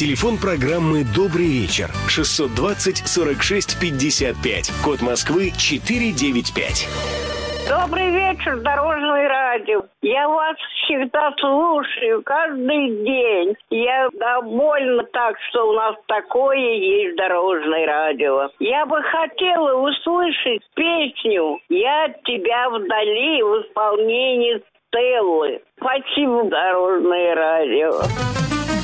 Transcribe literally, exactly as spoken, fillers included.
Телефон программы «Добрый вечер» шестьсот двадцать сорок шесть пятьдесят пять. Код Москвы четыреста девяносто пять. Добрый вечер, Дорожное радио. Я вас всегда слушаю, каждый день. Я довольна так, что у нас такое есть Дорожное радио. Я бы хотела услышать песню «Я от тебя вдали» в исполнении Стеллы. Спасибо, Дорожное радио.